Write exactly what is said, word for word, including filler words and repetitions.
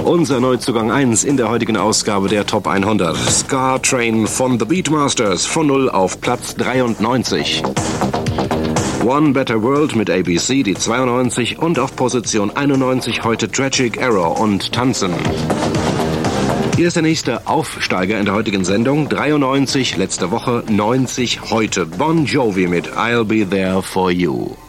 Unser Neuzugang eins in der heutigen Ausgabe der Top hundert. Scar Train von The Beatmasters von null auf Platz dreiundneunzig. One Better World mit A B C, die zweiundneunzig, und auf Position einundneunzig heute Tragic Error und Tanzen. Hier ist der nächste Aufsteiger in der heutigen Sendung. dreiundneunzig letzte Woche, neunzig heute. Bon Jovi mit I'll Be There For You.